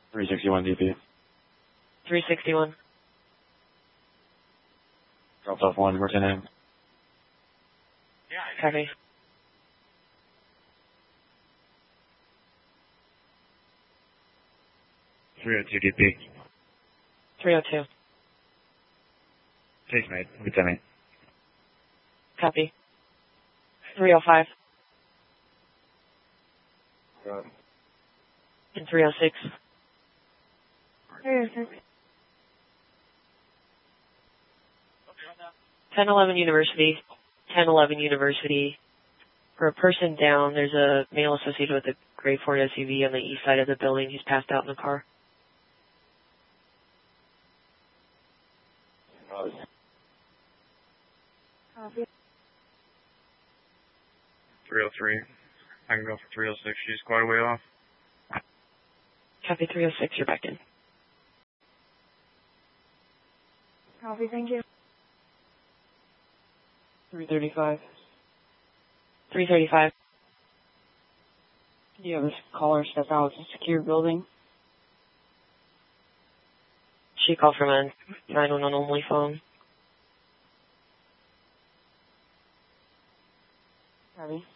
361 DP. 361. Dropped off 1, what's your name? Copy. DP. 302. Case made, Lieutenant. Copy. 305. And 306. 1011 University. 1011 University. For a person down, there's a male associated with a gray Ford SUV on the east side of the building. He's passed out in the car. Copy. 303. I can go for 306. She's quite a way off. Copy 306, you're back in. Copy, thank you. 335. 335. Do you have a caller step out of a secure building? She called from a 911 only phone. Copy.